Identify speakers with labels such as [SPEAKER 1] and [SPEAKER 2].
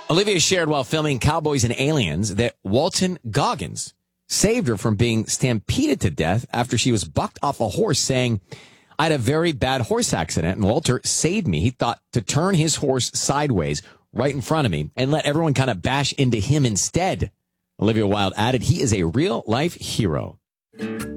[SPEAKER 1] Olivia shared while filming Cowboys and Aliens that Walton Goggins saved her from being stampeded to death after she was bucked off a horse, saying, I had a very bad horse accident, and Walter saved me. He thought to turn his horse sideways right in front of me and let everyone kind of bash into him instead. Olivia Wilde added, he is a real-life hero.